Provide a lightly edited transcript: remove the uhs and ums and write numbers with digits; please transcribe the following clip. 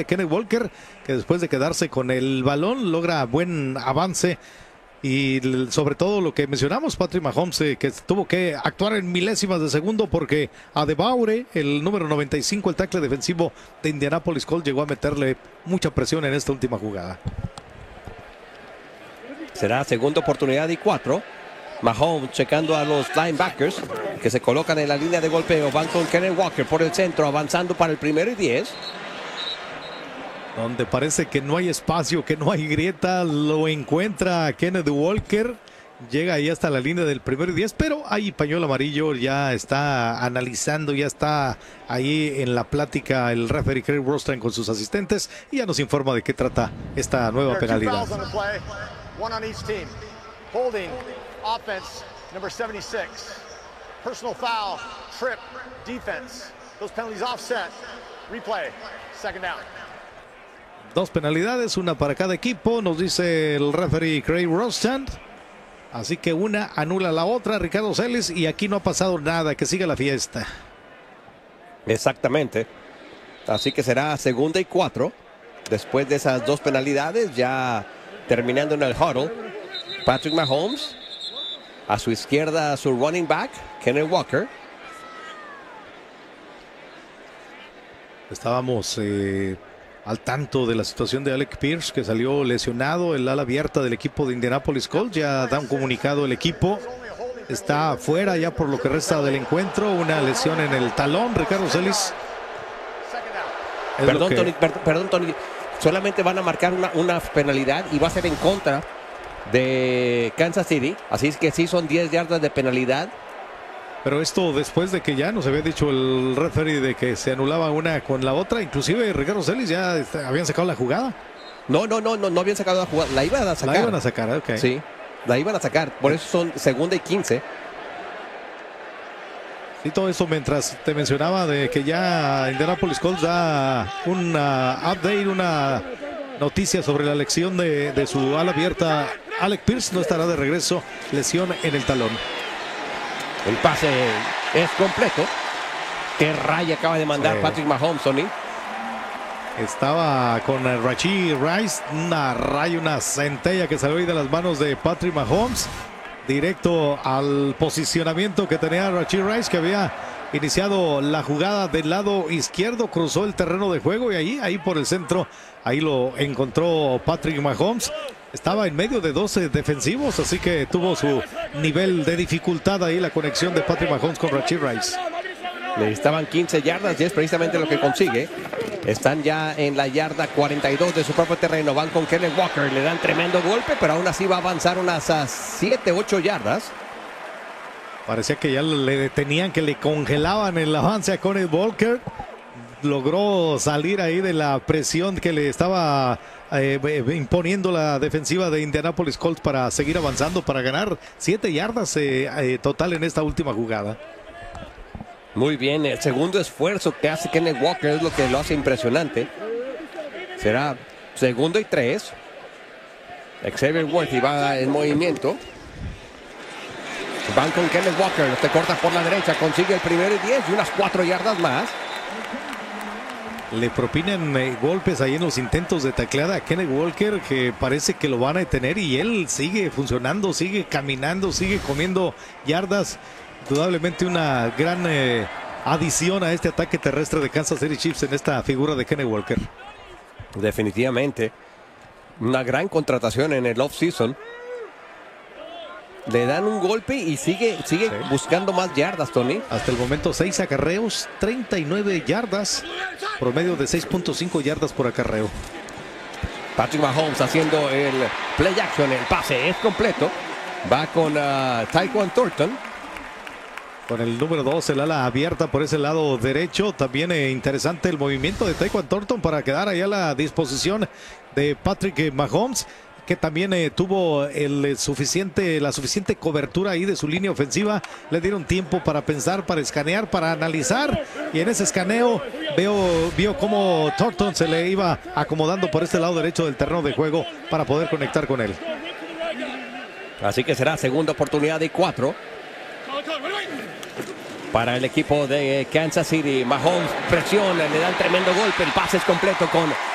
Kenneth Walker, que después de quedarse con el balón logra buen avance. Y sobre todo lo que mencionamos, Patrick Mahomes, que tuvo que actuar en milésimas de segundo porque Adebayo, el número 95, el tackle defensivo de Indianapolis Colts, llegó a meterle mucha presión en esta última jugada. Será segunda oportunidad y 4. Mahomes checando a los linebackers que se colocan en la línea de golpeo. Van con Kenneth Walker por el centro, avanzando para el 1º y 10. Donde parece que no hay espacio, que no hay grieta, lo encuentra Kenneth Walker. Llega ahí hasta la línea del 1º y 10, pero ahí pañuelo amarillo, ya está analizando, ya está ahí en la plática el referee Craig Rothstein con sus asistentes y ya nos informa de qué trata esta nueva penalidad. One on each team. Holding, offense, number 76. Personal foul, trip, defense. Those penalties offset. Replay, second down. 2 penalidades, una para cada equipo, nos dice el referee Craig Rothstein. Así que una anula la otra, Ricardo Celis, y aquí no ha pasado nada, que siga la fiesta. Exactamente. Así que será segunda y 4. Después de esas 2 penalidades, ya terminando en el huddle, Patrick Mahomes. A su izquierda, su running back, Kenneth Walker. Estábamos al tanto de la situación de Alec Pierce, que salió lesionado, el ala abierta del equipo de Indianapolis Colts. Ya da un comunicado el equipo. Está fuera ya por lo que resta del encuentro. Una lesión en el talón, Ricardo Celis. Perdón, Tony. Solamente van a marcar una penalidad y va a ser en contra de Kansas City. Así es que sí son 10 yardas de penalidad. Pero esto después de que ya nos había dicho el referee de que se anulaba una con la otra. Inclusive Ricardo Celis ya habían sacado la jugada. No habían sacado la jugada. La iban a sacar. La iban a sacar, ok. Sí, la iban a sacar. Por eso son segunda y 15. Y todo eso mientras te mencionaba de que ya Indianapolis Colts da una update, una noticia sobre la lesión de su ala abierta. Alec Pierce no estará de regreso, lesión en el talón. El pase es completo. Qué raya acaba de mandar Patrick Mahomes, Tony. Estaba con Rashee Rice, una raya, una centella que salió ahí de las manos de Patrick Mahomes. Directo al posicionamiento que tenía Rashee Rice, que había iniciado la jugada del lado izquierdo, cruzó el terreno de juego y ahí por el centro, ahí lo encontró Patrick Mahomes. Estaba en medio de 12 defensivos, así que tuvo su nivel de dificultad ahí la conexión de Patrick Mahomes con Rashee Rice. Necesitaban 15 yardas y es precisamente lo que consigue. Están ya en la yarda 42 de su propio terreno. Van con Kenneth Walker, le dan tremendo golpe, pero aún así va a avanzar unas 7, 8 yardas. Parecía que ya le detenían, que le congelaban el avance a Kenneth Walker. Logró salir ahí de la presión que le estaba imponiendo la defensiva de Indianapolis Colts para seguir avanzando, para ganar 7 yardas total en esta última jugada. Muy bien, el segundo esfuerzo que hace Kenneth Walker es lo que lo hace impresionante. Será segundo y 3. Xavier Worthy va en movimiento. Van con Kenneth Walker, te corta por la derecha, consigue el 1º y 10 y unas 4 yardas más. Le propinan golpes ahí en los intentos de tacleada a Kenneth Walker, que parece que lo van a detener y él sigue funcionando, sigue caminando, sigue comiendo yardas. Indudablemente una gran adición a este ataque terrestre de Kansas City Chiefs en esta figura de Kenneth Walker. Definitivamente una gran contratación en el off-season. Le dan un golpe y sigue buscando más yardas, Tony. Hasta el momento 6 acarreos, 39 yardas, promedio de 6.5 yardas por acarreo. Patrick Mahomes haciendo el play action, el pase es completo. Va con Tyquan Thornton. Con el número 2, el ala abierta por ese lado derecho. También interesante el movimiento de Tyquan Thornton para quedar ahí a la disposición de Patrick Mahomes, que también tuvo la suficiente cobertura ahí de su línea ofensiva. Le dieron tiempo para pensar, para escanear, para analizar. Y en ese escaneo vio cómo Thornton se le iba acomodando por este lado derecho del terreno de juego para poder conectar con él. Así que será segunda oportunidad y 4 para el equipo de Kansas City. Mahomes presiona, le da el tremendo golpe. El pase es completo con